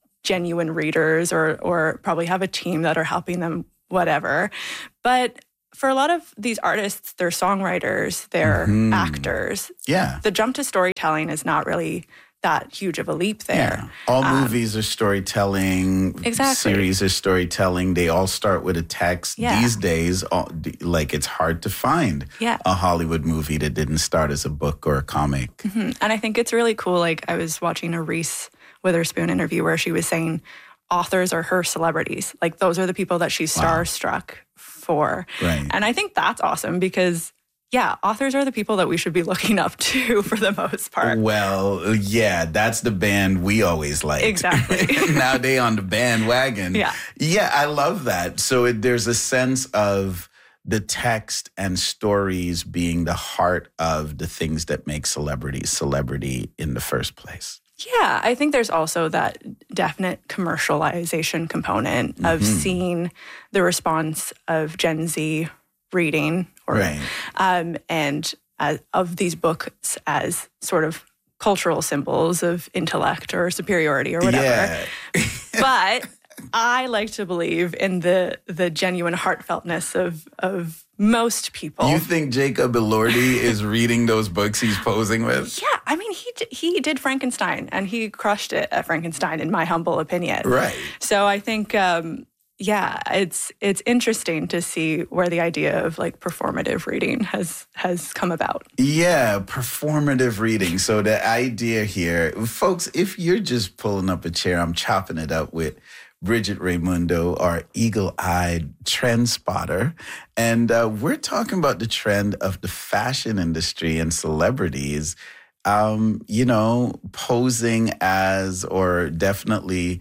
genuine readers or or probably have a team that are helping them, whatever. But for a lot of these artists, they're songwriters, they're Mhm. actors. Yeah. The jump to storytelling is not really that huge of a leap there. All Um, movies are storytelling. Exactly. Series are storytelling. They all start with a text. Yeah. These days, all, like it's hard to find Yeah. a Hollywood movie that didn't start as a book or a comic. Mhm. And I think it's really cool. Like I was watching a Reese Witherspoon interview where she was saying authors are her celebrities. Like those are the people that she's starstruck for. Right. And I think that's awesome because, yeah, authors are the people that we should be looking up to for the most part. Well, yeah, that's the band we always liked. Exactly. Now they on the bandwagon. Yeah. Yeah, I love that. So it, there's a sense of the text and stories being the heart of the things that make celebrities celebrity in the first place. Yeah, I think there's also that definite commercialization component of Mhm. seeing the response of Gen Z reading or Right. um, and uh, of these books as sort of cultural symbols of intellect or superiority or whatever. Yeah. But I like to believe in the the genuine heartfeltness of of most people. You think Jacob Elordi is reading those books he's posing with? Yeah, I mean, he d- he did Frankenstein, and he crushed it at Frankenstein, in my humble opinion. Right. So I think, um, yeah, it's it's interesting to see where the idea of like performative reading has has come about. Yeah, performative reading. So the idea here, folks, if you're just pulling up a chair, I'm chopping it up with Bridget Raimundo, our eagle-eyed trend spotter. And uh, we're talking about the trend of the fashion industry and celebrities, um, you know, posing as or definitely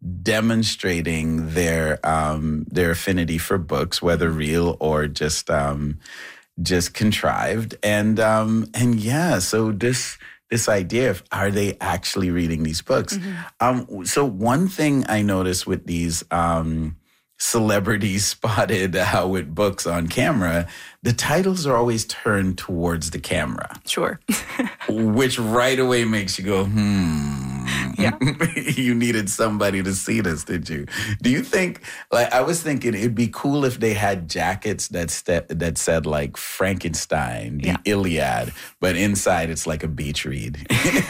demonstrating their um, their affinity for books, whether real or just um, just contrived. And um, and yeah, so this this idea of are they actually reading these books? Mm-hmm. Um, so one thing I noticed with these um, celebrities spotted uh, with books on camera, the titles are always turned towards the camera. Sure. Which right away makes you go, hmm. Yeah. You needed somebody to see this, did you? Do you think, like, I was thinking it'd be cool if they had jackets that, st- that said, like, Frankenstein, the Yeah. Iliad, but inside it's like a beach read.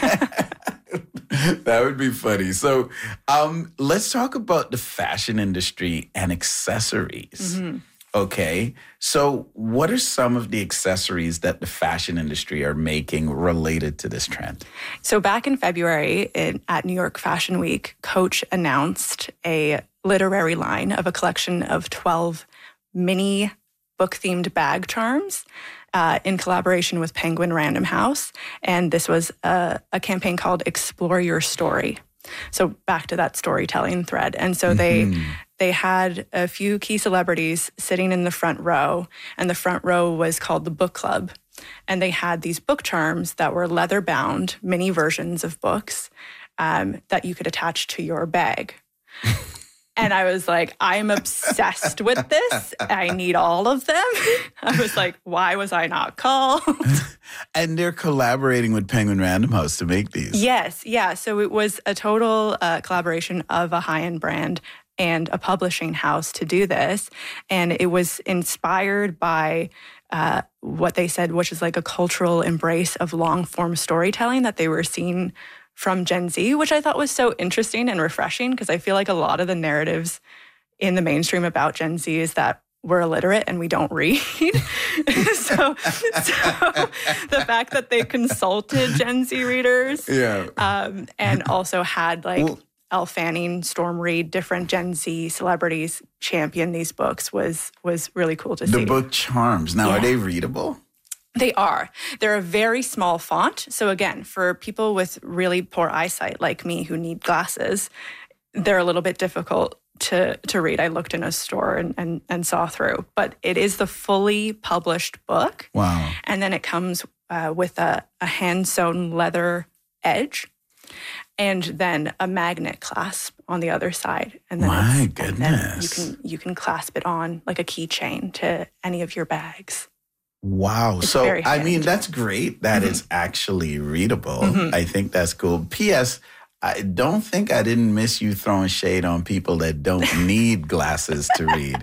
That would be funny. So um, let's talk about the fashion industry and accessories. Mm-hmm. Okay. So what are some of the accessories that the fashion industry are making related to this trend? So back in February in, at New York Fashion Week, Coach announced a literary line of a collection of twelve mini book-themed bag charms uh, in collaboration with Penguin Random House. And this was a, a campaign called Explore Your Story. So back to that storytelling thread. And so they Mhm. they had a few key celebrities sitting in the front row, and the front row was called the book club. And they had these book charms that were leather-bound mini versions of books um, that you could attach to your bag. And I was like, I'm obsessed with this. I need all of them. I was like, why was I not called? And they're collaborating with Penguin Random House to make these. Yes, yeah. So it was a total uh, collaboration of a high-end brand and a publishing house to do this. And it was inspired by uh, what they said, which is like a cultural embrace of long-form storytelling that they were seeing from Gen Z, which I thought was so interesting and refreshing because I feel like a lot of the narratives in the mainstream about Gen Z is that we're illiterate and we don't read. so, so the fact that they consulted Gen Z readers Yeah. um, and also had like Well- Elle Fanning, Storm Reid, different Gen Z celebrities champion these books was was really cool to The see. book charms. Now, are Yeah. they readable? They are. They're a very small font. So again, for people with really poor eyesight like me who need glasses, they're a little bit difficult to to read. I looked in a store and, and, and saw through. But it is the fully published book. Wow. And then it comes uh, with a, a hand-sewn leather edge and then a magnet clasp on the other side. And then, My it's, and then you goodness. can you can clasp it on like a keychain to any of your bags. Wow. It's So, very I high mean, end. that's great that Mhm. it's actually readable. Mhm. I think that's cool. P S. I don't think I didn't miss you throwing shade on people that don't need glasses to read.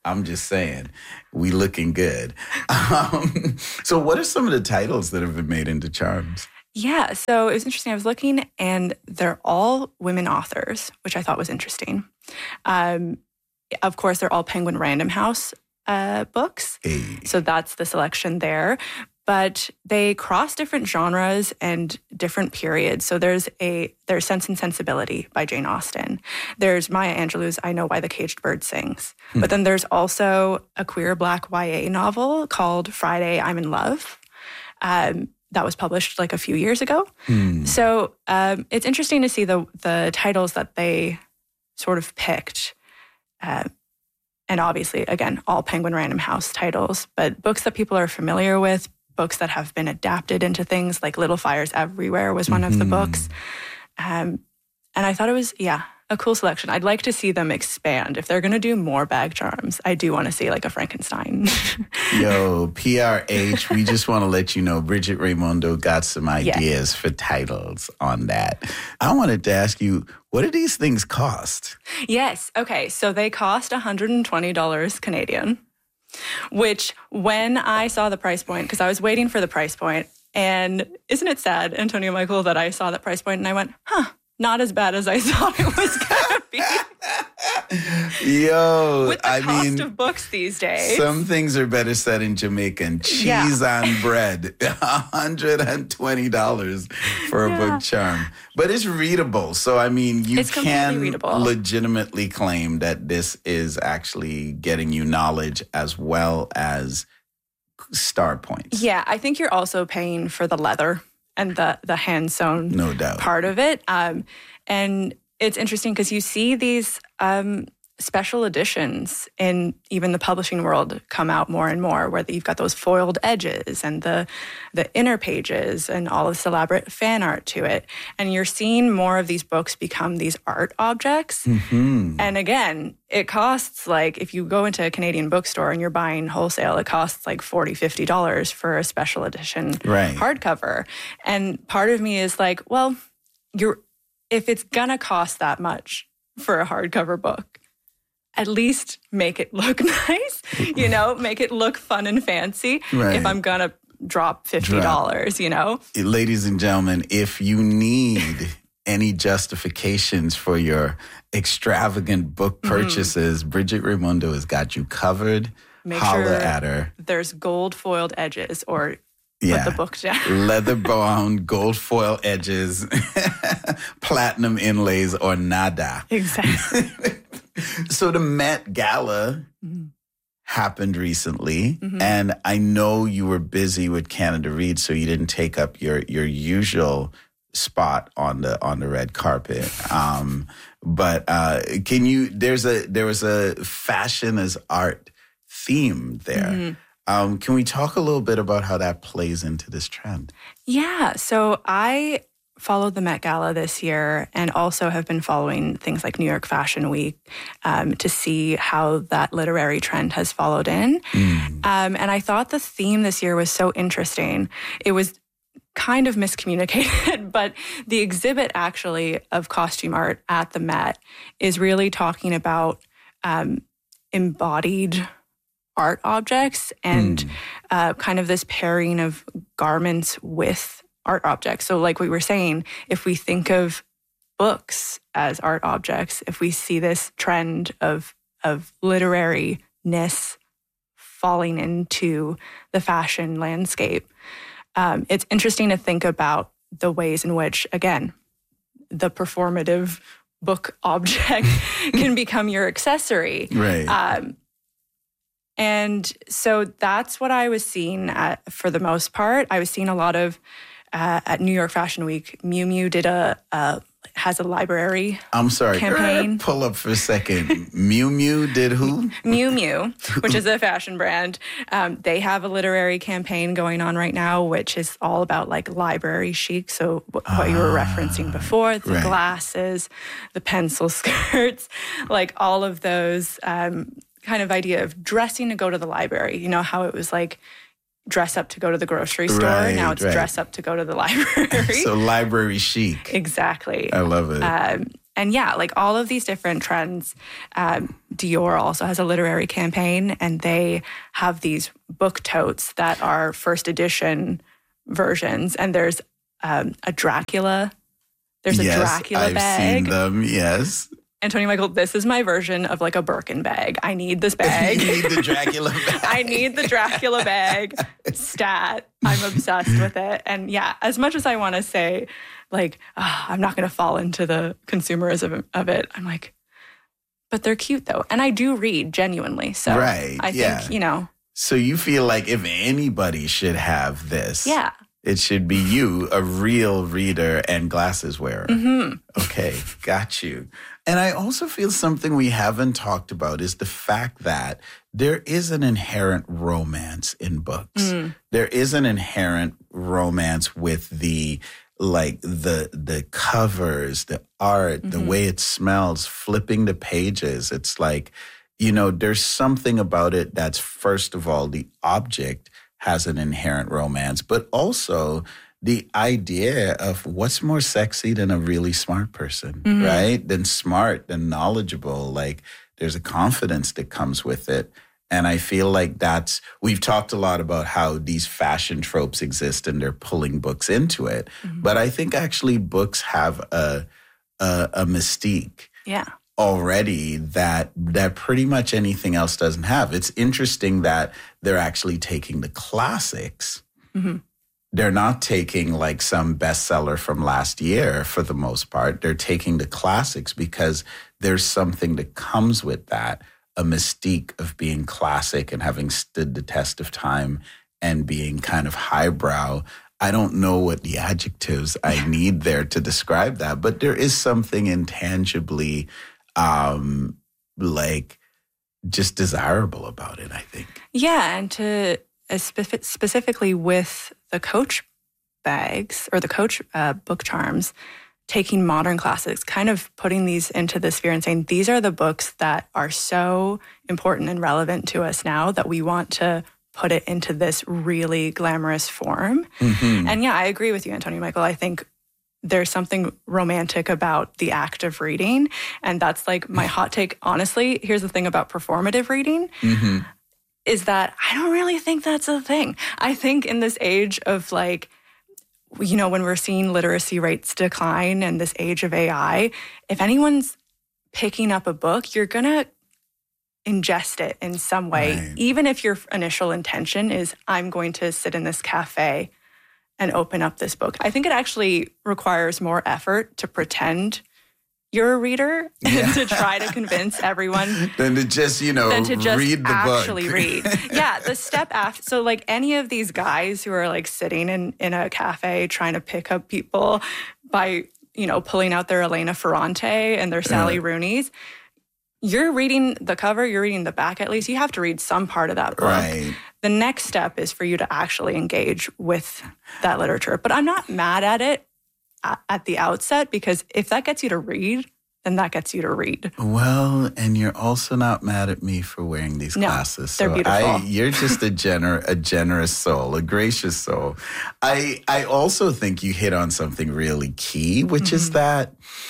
I'm just saying, we looking good. Um, so what are some of the titles that have been made into charms? Yeah, so it was interesting. I was looking, and they're all women authors, which I thought was interesting. Um, of course, they're all Penguin Random House uh, books. Hey. So that's the selection there. But they cross different genres and different periods. So there's a there's Sense and Sensibility by Jane Austen. There's Maya Angelou's I Know Why the Caged Bird Sings. Hmm. But then there's also a queer Black Y A novel called Friday, I'm in Love. Um, that was published like a few years ago. Hmm. So um, it's interesting to see the the titles that they sort of picked. Uh, and obviously, again, all Penguin Random House titles, but books that people are familiar with, books that have been adapted into things like Little Fires Everywhere was one mm-hmm. of the books. Um, and I thought it was, yeah, a cool selection. I'd like to see them expand. If they're going to do more bag charms, I do want to see like a Frankenstein. Yo, P R H, we just want to let you know Bridget Raymondo got some ideas yes. for titles on that. I wanted to ask you, what do these things cost? Yes. Okay. So they cost one hundred twenty dollars Canadian. Which, when I saw the price point, because I was waiting for the price point, and isn't it sad, Antonio Michael, that I saw that price point and I went, huh, not as bad as I thought it was going to be. Yo, With the I cost mean, of books these days. Some things are better said in Jamaican. Cheese yeah. on bread, one hundred twenty dollars for a yeah. book charm. But it's readable. So, I mean, you it's can readable. legitimately claim that this is actually getting you knowledge as well as star points. Yeah, I think you're also paying for the leather and the, the hand-sewn no doubt. part of it. Um, and it's interesting because you see these um, special editions in even the publishing world come out more and more, where you've got those foiled edges and the the inner pages and all this elaborate fan art to it. And you're seeing more of these books become these art objects. Mm-hmm. And again, it costs like, if you go into a Canadian bookstore and you're buying wholesale, it costs like forty dollars, fifty dollars for a special edition right. hardcover. And part of me is like, well, you're if it's gonna cost that much for a hardcover book, at least make it look nice, you know, make it look fun and fancy. Right. If I'm gonna drop fifty dollars, drop. you know? Ladies and gentlemen, if you need any justifications for your extravagant book purchases, mm-hmm. Bridget Raymondo has got you covered. Make Holla sure at her. There's gold foiled edges, or yeah. put the book down. Leather bound, gold foil edges, platinum inlays, or nada. Exactly. So the Met Gala mm-hmm. happened recently, mm-hmm. and I know you were busy with Canada Reads, so you didn't take up your your usual spot on the on the red carpet. Um, but uh, can you? There's a there was a fashion as art theme there. Mm-hmm. Um, can we talk a little bit about how that plays into this trend? Yeah. So I followed the Met Gala this year and also have been following things like New York Fashion Week um, to see how that literary trend has followed in. Mm. Um, and I thought the theme this year was so interesting. It was kind of miscommunicated, but the exhibit actually of costume art at the Met is really talking about um, embodied art objects and mm. uh, kind of this pairing of garments with art objects. So like we were saying, if we think of books as art objects, if we see this trend of of literariness falling into the fashion landscape, um, it's interesting to think about the ways in which, again, the performative book object can become your accessory. Right. Um, And so that's what I was seeing at, for the most part. I was seeing a lot of, uh, at New York Fashion Week, Miu Miu did a, uh, has a library I'm sorry, campaign. Pull up for a second. Miu Miu did who? Miu Miu, which is a fashion brand. Um, they have a literary campaign going on right now, which is all about like library chic. So w- what ah, you were referencing before, the right. glasses, the pencil skirts, like all of those, um, kind of idea of dressing to go to the library. You know how it was like dress up to go to the grocery store. Right, now it's right. dress up to go to the library. So library chic. Exactly. I love it. Um, and yeah, like all of these different trends. Um, Dior also has a literary campaign, and they have these book totes that are first edition versions. And there's um, a Dracula. There's a yes, Dracula I've bag. I've seen them, yes. Antonio Michael, this is my version of like a Birkin bag. I need this bag. You need the Dracula bag. I need the Dracula bag. Stat. I'm obsessed with it. And yeah, as much as I want to say, like, oh, I'm not going to fall into the consumerism of it, I'm like, but they're cute though. And I do read genuinely. So right, I yeah. think, you know. So you feel like if anybody should have this, yeah, it should be you, a real reader and glasses wearer. Mm-hmm. Okay, got you. And I also feel something we haven't talked about is the fact that there is an inherent romance in books. Mm. There is an inherent romance with the like the the covers, the art, mm-hmm. the way it smells, flipping the pages. It's like, you know, there's something about it that's, first of all, the object has an inherent romance, but also the idea of what's more sexy than a really smart person, Mm-hmm. right? Than smart, than knowledgeable. Like there's a confidence that comes with it. And I feel like that's, we've talked a lot about how these fashion tropes exist and they're pulling books into it. Mm-hmm. But I think actually books have a, a, a mystique. Yeah. Already that that pretty much anything else doesn't have. It's interesting that they're actually taking the classics. Mm-hmm. They're not taking like some bestseller from last year for the most part. They're taking the classics because there's something that comes with that, a mystique of being classic and having stood the test of time and being kind of highbrow. I don't know what the adjectives I need there to describe that, but there is something intangibly um, like just desirable about it, I think. Yeah, and to uh, spef- specifically with the Coach bags or the Coach uh, book charms, taking modern classics, kind of putting these into the sphere and saying, these are the books that are so important and relevant to us now that we want to put it into this really glamorous form. Mm-hmm. And yeah, I agree with you, Antonio Michael. I think there's something romantic about the act of reading. And that's like my hot take. Honestly, here's the thing about performative reading. Mm-hmm. Is that I don't really think that's a thing. I think in this age of like, you know, when we're seeing literacy rates decline and this age of A I, if anyone's picking up a book, you're going to ingest it in some way, right. Even if your initial intention is, I'm going to sit in this cafe and open up this book. I think it actually requires more effort to pretend you're a reader yeah. and to try to convince everyone than to just, you know, than to just read the actually book. read. Yeah, the step after. So like any of these guys who are like sitting in, in a cafe trying to pick up people by, you know, pulling out their Elena Ferrante and their Sally Yeah. Rooney's, you're reading the cover, you're reading the back at least. You have to read some part of that book. Right. The next step is for you to actually engage with that literature. But I'm not mad at it at, at the outset, because if that gets you to read, then that gets you to read. Well, and you're also not mad at me for wearing these No, glasses. they're so beautiful. I, you're just a gener a generous soul, a gracious soul. I I also think you hit on something really key, which Mm-hmm. is that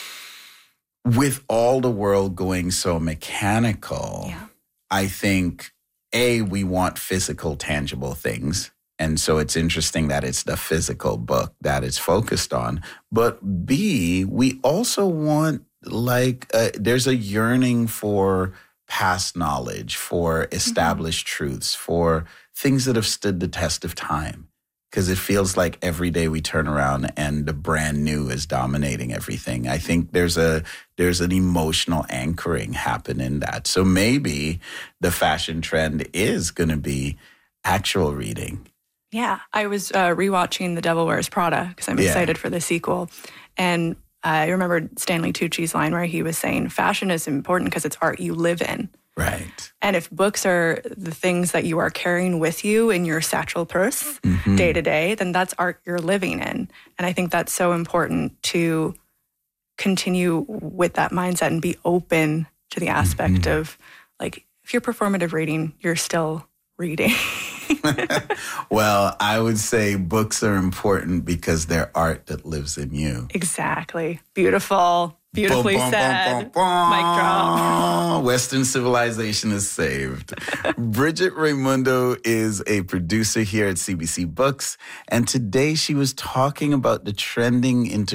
with all the world going so mechanical, Yeah. I think, A, we want physical, tangible things. And so it's interesting that it's the physical book that it's focused on. But B, we also want, like, uh, there's a yearning for past knowledge, for established mm-hmm. truths, for things that have stood the test of time. Because it feels like every day we turn around and the brand new is dominating everything. I think there's a there's an emotional anchoring happen in that. So maybe the fashion trend is going to be actual reading. Yeah, I was uh, rewatching The Devil Wears Prada because I'm Yeah. excited for the sequel. And I remembered Stanley Tucci's line where he was saying, fashion is important because it's art you live in. Right. And if books are the things that you are carrying with you in your satchel purse Mhm. day to day, then that's art you're living in. And I think that's so important to continue with that mindset and be open to the aspect Mhm. of, like, if you're performative reading, you're still reading. Well, I would say books are important because they're art that lives in you. Exactly. Beautiful. Beautifully Bum, bum, said. bum, bum, bum. Mic drop. Western civilization is saved. Bridget Raimundo is a producer here at C B C Books, and today she was talking about the trending into